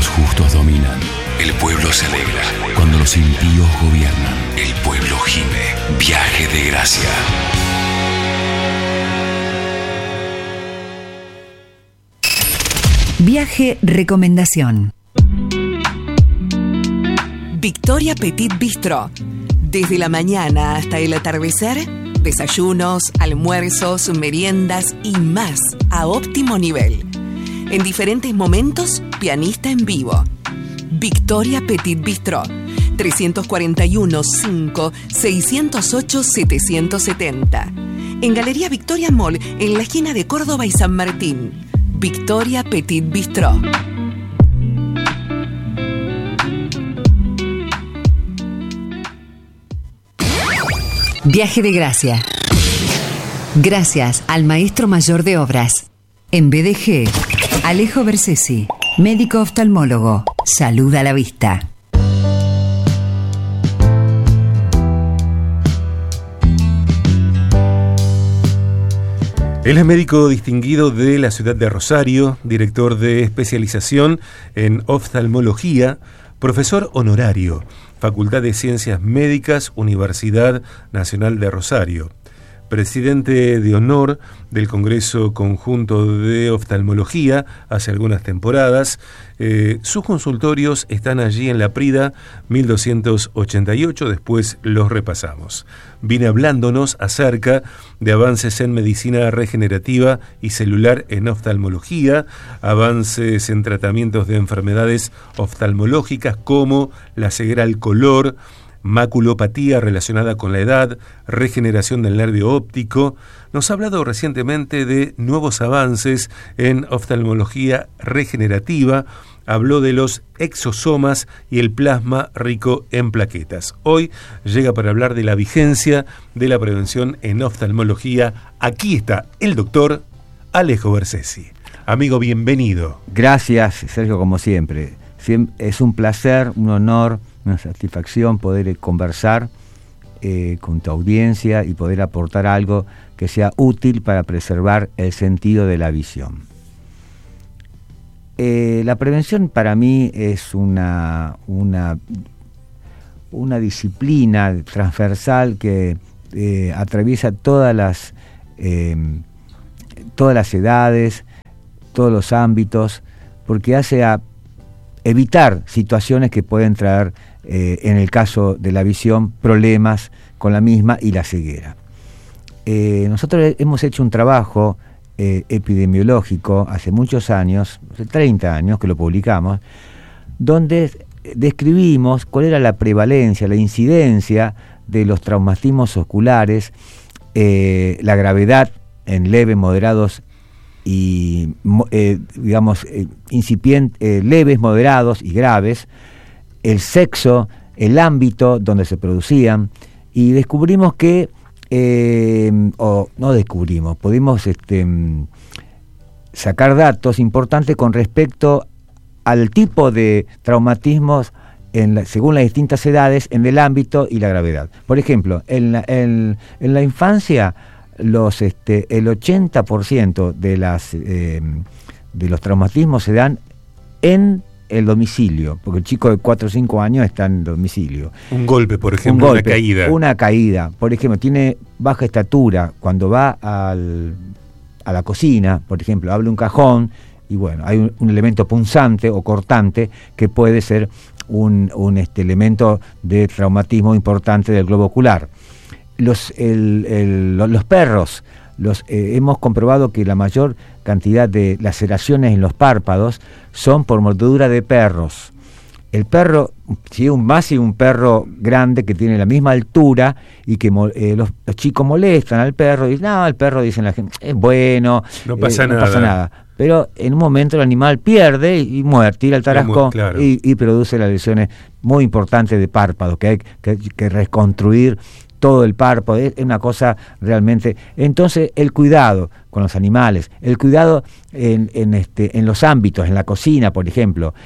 los justos dominan, el pueblo se alegra. Cuando los impíos gobiernan, el pueblo gime. Viaje de gracia. Viaje recomendación. Victoria Petit Bistro. Desde la mañana hasta el atardecer, desayunos, almuerzos, meriendas y más a óptimo nivel. En diferentes momentos, pianista en vivo. Victoria Petit Bistro. 341 5 608 770. En Galería Victoria Mall, en la esquina de Córdoba y San Martín. Victoria Petit Bistro. Viaje de gracia. Gracias al maestro mayor de obras. En BDG, Alejo Bersesi, médico oftalmólogo. Salud a la vista. Él es médico distinguido de la ciudad de Rosario, director de especialización en oftalmología, profesor honorario, Facultad de Ciencias Médicas, Universidad Nacional de Rosario, presidente de honor del Congreso Conjunto de Oftalmología hace algunas temporadas. Sus consultorios están allí en La Prida 1288, después los repasamos. Viene hablándonos acerca de avances en medicina regenerativa y celular en oftalmología, avances en tratamientos de enfermedades oftalmológicas como la ceguera al color, maculopatía relacionada con la edad, regeneración del nervio óptico. Nos ha hablado recientemente de nuevos avances en oftalmología regenerativa. Habló de los exosomas y el plasma rico en plaquetas. Hoy llega para hablar de la vigencia de la prevención en oftalmología. Aquí está el doctor Alejo Bersesi. Amigo, bienvenido. Gracias, Sergio, como siempre. Es un placer, un honor, una satisfacción poder conversar con tu audiencia y poder aportar algo que sea útil para preservar el sentido de la visión. La prevención para mí es una disciplina transversal que atraviesa todas las edades, todos los ámbitos, porque hace a evitar situaciones que pueden traer, en el caso de la visión, problemas con la misma y la ceguera. Nosotros hemos hecho un trabajo epidemiológico hace muchos años, hace 30 años que lo publicamos, donde describimos cuál era la prevalencia, la incidencia de los traumatismos oculares, la gravedad en leves, moderados y leves, moderados y graves, el sexo, el ámbito donde se producían, y descubrimos que pudimos sacar datos importantes con respecto al tipo de traumatismos según las distintas edades en el ámbito y la gravedad. Por ejemplo, en la infancia, el 80% de los traumatismos se dan en el domicilio, porque el chico de 4 o 5 años está en el domicilio. Un golpe, por ejemplo, una caída. Por ejemplo, tiene baja estatura, cuando va a la cocina, por ejemplo, abre un cajón y bueno, hay un elemento punzante o cortante que puede ser un elemento de traumatismo importante del globo ocular. Los perros, hemos comprobado que la mayor cantidad de laceraciones en los párpados son por mordedura de perros. El perro, si un perro grande que tiene la misma altura y que los chicos molestan al perro, y el perro, dicen la gente, es bueno, no pasa nada. Pero en un momento el animal pierde y muere, tira el tarascón, claro. y produce las lesiones muy importantes de párpado, que hay que reconstruir todo el párpado. Es una cosa realmente. Entonces, el cuidado con los animales, el cuidado en los ámbitos, en la cocina, por ejemplo,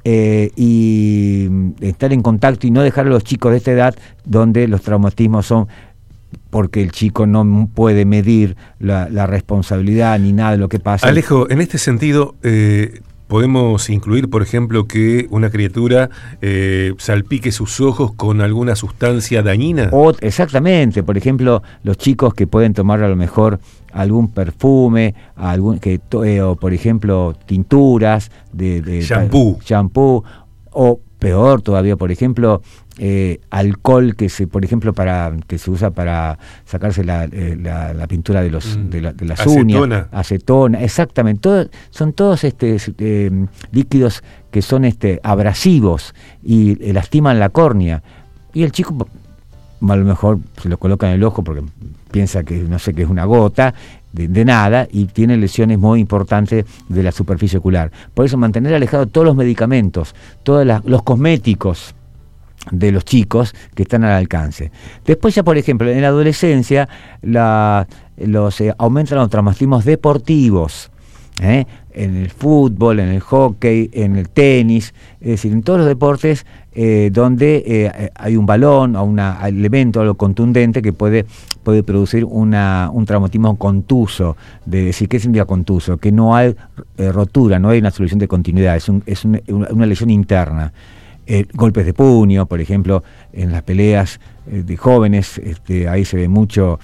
y estar en contacto y no dejar a los chicos de esta edad donde los traumatismos son porque el chico no puede medir la responsabilidad ni nada de lo que pasa. Alejo, en este sentido, podemos incluir, por ejemplo, que una criatura salpique sus ojos con alguna sustancia dañina. Exactamente, por ejemplo, los chicos que pueden tomar a lo mejor algún perfume, o por ejemplo tinturas de shampoo, o peor todavía, por ejemplo, alcohol que se usa para sacarse la pintura de las uñas, acetona, exactamente, son todos líquidos que son abrasivos y lastiman la córnea, y el chico a lo mejor se lo coloca en el ojo porque piensa que no sé, que es una gota de nada, y tiene lesiones muy importantes de la superficie ocular. Por eso mantener alejado todos los medicamentos, todos los cosméticos de los chicos que están al alcance. Después ya, por ejemplo, en la adolescencia aumentan los traumatismos deportivos, en el fútbol, en el hockey, en el tenis, es decir, en todos los deportes donde hay un balón o un elemento, algo contundente que puede producir un traumatismo contuso. ¿Qué significa contuso? Que no hay rotura, no hay una solución de continuidad, es una lesión interna. Golpes de puño, por ejemplo, en las peleas de jóvenes, ahí se ve mucho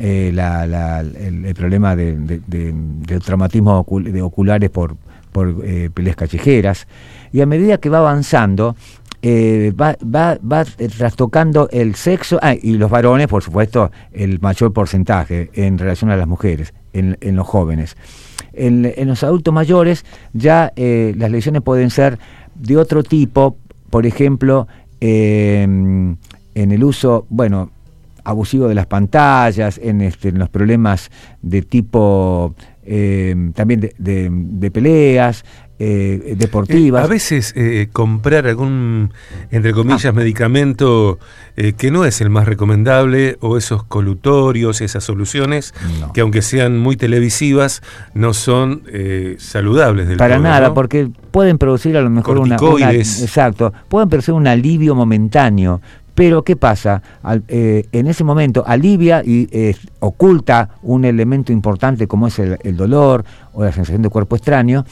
el problema de traumatismo oculares por peleas callejeras, y a medida que va avanzando va trastocando el sexo, y los varones, por supuesto, el mayor porcentaje en relación a las mujeres, en los jóvenes. En los adultos mayores ya las lesiones pueden ser de otro tipo, por ejemplo, en el uso, abusivo de las pantallas, en los problemas de tipo también de peleas deportivas. A veces comprar algún, entre comillas, medicamento que no es el más recomendable, o esos colutorios, esas soluciones, que aunque sean muy televisivas, no son saludables del todo. Para nada, ¿no? Porque pueden producir a lo mejor pueden producir un alivio momentáneo. Pero ¿qué pasa? En ese momento alivia y oculta un elemento importante como es el dolor o la sensación de cuerpo extraño,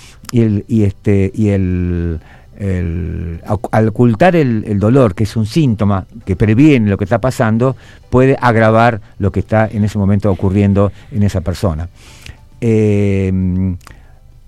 al ocultar el dolor, que es un síntoma que previene lo que está pasando, puede agravar lo que está en ese momento ocurriendo en esa persona.